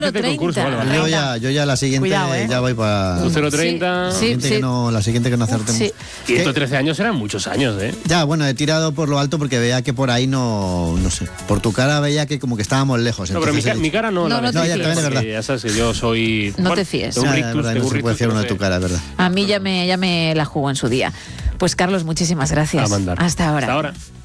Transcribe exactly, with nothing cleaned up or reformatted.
treinta. Vale, yo, ya, yo ya la siguiente Cuidado, ¿eh? ya voy para... cero treinta. Sí, sí, sí. No, la siguiente que no acertemos. Sí. ciento trece años eran muchos años, ¿eh? Ya, bueno, he tirado por lo alto porque veía que por ahí no... No sé. Por tu cara veía que como que estábamos lejos. No, pero mi, ca- he mi cara no, No, la no ves. te No, ya fíes. también es verdad. Ya sabes que yo soy... No te fíes. de un Ya, ya, rictus, es verdad, de no un se puede rictus que fiar no uno de sé. tu cara, es verdad. A mí ya me, ya me la jugó en su día. Pues Carlos, muchísimas gracias. A mandar. Hasta ahora. Hasta ahora.